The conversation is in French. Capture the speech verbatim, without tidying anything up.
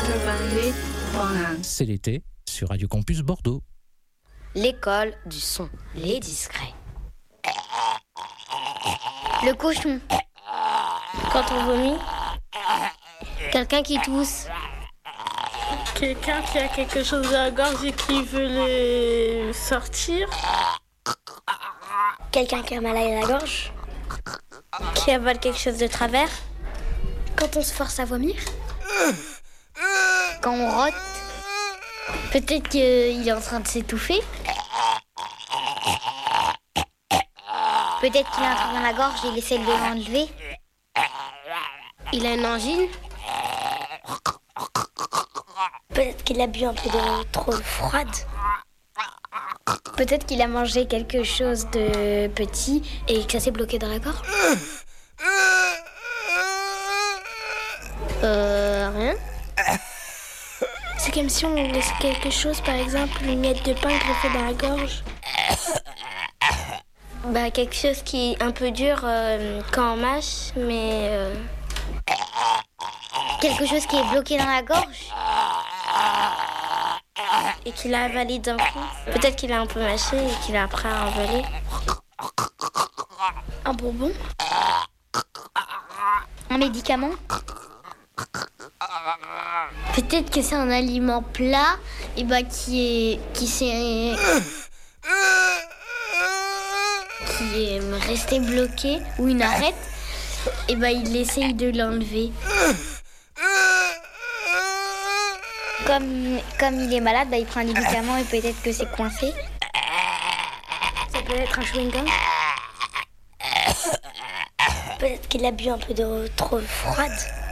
quatre-vingt-huit point un. C'est l'été sur Radio Campus Bordeaux. L'école du son, les discrets. Le cochon. Quand on vomit. Quelqu'un qui tousse. Quelqu'un qui a quelque chose à la gorge et qui veut le sortir. Quelqu'un qui a mal à la gorge. Qui avale quelque chose de travers. Quand on se force à vomir. Quand on rote. Peut-être qu'il est en train de s'étouffer. Peut-être qu'il a un truc dans la gorge et il essaie de l'enlever. Il a une angine. Peut-être qu'il a bu un peu d'eau trop froide. Peut-être qu'il a mangé quelque chose de petit et que ça s'est bloqué dans la gorge. Euh, rien. C'est comme si on laissait quelque chose, par exemple une miette de pain greffée dans la gorge. Bah, quelque chose qui est un peu dur euh, quand on mâche, mais... Euh... Quelque chose qui est bloqué dans la gorge. Et qu'il a avalé d'un coup. Peut-être qu'il a un peu mâché et qu'il a après avalé. Un bonbon. Un médicament. Peut-être que c'est un aliment plat et bah qui est qui s'est qui est resté bloqué ou une arête et bah il essaye de l'enlever. Comme comme il est malade, bah il prend un médicament et peut-être que c'est coincé. Ça peut être un chewing-gum. Peut-être qu'il a bu un peu d'eau trop froide.